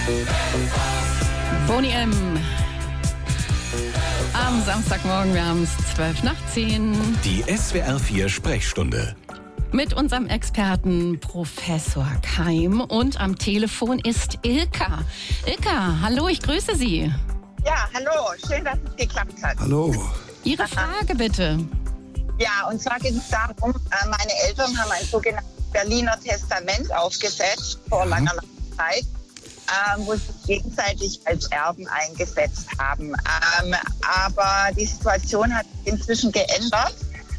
Boney M. Am Samstagmorgen, wir haben es 10:12. Die SWR 4 Sprechstunde. Mit unserem Experten Professor Keim. Und am Telefon ist Ilka. Ilka, hallo, ich grüße Sie. Ja, hallo, schön, dass es geklappt hat. Hallo. Ihre Frage bitte. Ja, und zwar geht es darum, meine Eltern haben ein sogenanntes Berliner Testament aufgesetzt vor langer Zeit, wo sie sich gegenseitig als Erben eingesetzt haben. Aber die Situation hat sich inzwischen geändert.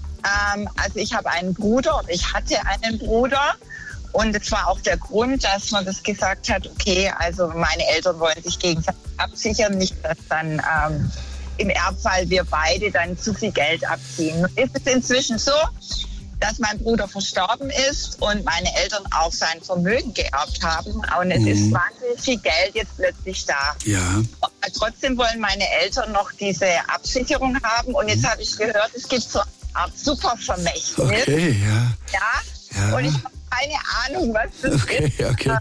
Also ich habe einen Bruder, oder ich hatte einen Bruder. Und es war auch der Grund, dass man das gesagt hat, okay, also meine Eltern wollen sich gegenseitig absichern, nicht, dass dann im Erbfall wir beide dann zu viel Geld abziehen. Nun ist es inzwischen so, dass mein Bruder verstorben ist und meine Eltern auch sein Vermögen geerbt haben. Und es ist wahnsinnig viel Geld jetzt plötzlich da. Ja. Aber trotzdem wollen meine Eltern noch diese Absicherung haben. Und jetzt habe ich gehört, es gibt so eine Art Supervermächtnis. Okay, ja. Ja. Und ich habe keine Ahnung, was das ist.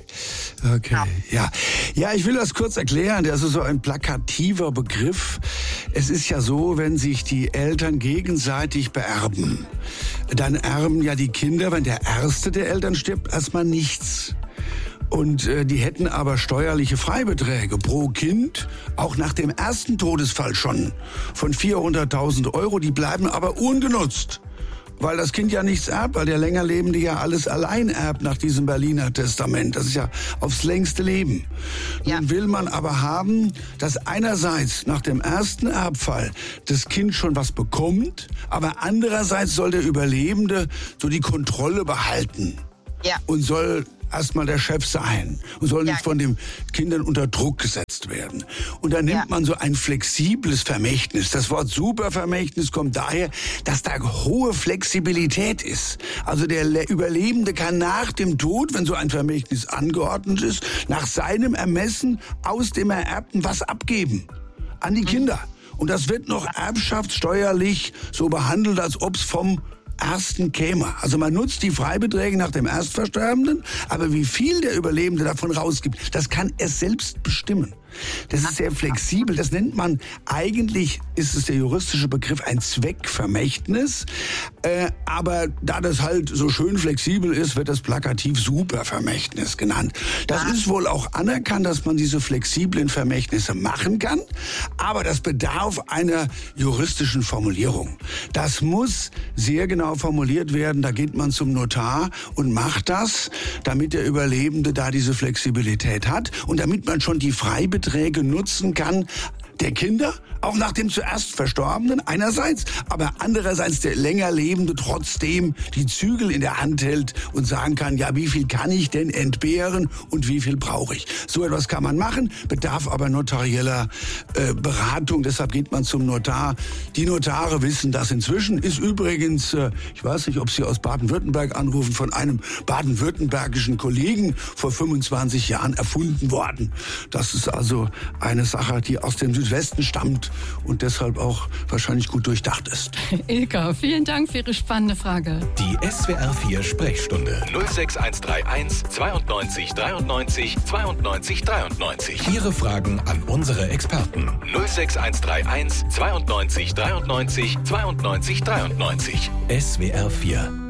Okay. Ja, ich will das kurz erklären. Das ist so ein plakativer Begriff. Es ist ja so, wenn sich die Eltern gegenseitig beerben, dann erben ja die Kinder, wenn der erste der Eltern stirbt, erstmal nichts. Und die hätten aber steuerliche Freibeträge pro Kind, auch nach dem ersten Todesfall schon, von 400.000 €. Die bleiben aber ungenutzt. Weil das Kind ja nichts erbt, weil der Längerlebende ja alles allein erbt nach diesem Berliner Testament. Das ist ja aufs längste Leben. Ja. Nun will man aber haben, dass einerseits nach dem ersten Erbfall das Kind schon was bekommt, aber andererseits soll der Überlebende so die Kontrolle behalten. Ja. Und soll erstmal der Chef sein und soll nicht von den Kindern unter Druck gesetzt werden. Und dann nimmt man so ein flexibles Vermächtnis. Das Wort Supervermächtnis kommt daher, dass da hohe Flexibilität ist. Also der Überlebende kann nach dem Tod, wenn so ein Vermächtnis angeordnet ist, nach seinem Ermessen aus dem Ererbten was abgeben an die Kinder. Und das wird noch erbschaftssteuerlich so behandelt, als ob es vom Ersten käme. Also man nutzt die Freibeträge nach dem Erstversterbenden, aber wie viel der Überlebende davon rausgibt, das kann er selbst bestimmen. Das ist sehr flexibel. Das nennt man, eigentlich ist es der juristische Begriff, ein Zweckvermächtnis. Aber da das halt so schön flexibel ist, wird das plakativ Supervermächtnis genannt. Das ist wohl auch anerkannt, dass man diese flexiblen Vermächtnisse machen kann. Aber das bedarf einer juristischen Formulierung. Das muss sehr genau formuliert werden. Da geht man zum Notar und macht das, damit der Überlebende da diese Flexibilität hat und damit man schon die Freibeträge nutzen kann, der Kinder, auch nach dem zuerst Verstorbenen einerseits, aber andererseits der Längerlebende trotzdem die Zügel in der Hand hält und sagen kann, ja, wie viel kann ich denn entbehren und wie viel brauche ich? So etwas kann man machen, bedarf aber notarieller Beratung, deshalb geht man zum Notar. Die Notare wissen das inzwischen, ist übrigens, ich weiß nicht, ob Sie aus Baden-Württemberg anrufen, von einem baden-württembergischen Kollegen vor 25 Jahren erfunden worden. Das ist also eine Sache, die aus dem Südwesten stammt und deshalb auch wahrscheinlich gut durchdacht ist. Ilka, vielen Dank für Ihre spannende Frage. Die SWR 4 Sprechstunde 06131 92 93 92 93. Ihre Fragen an unsere Experten 06131 92 93 92 93. SWR 4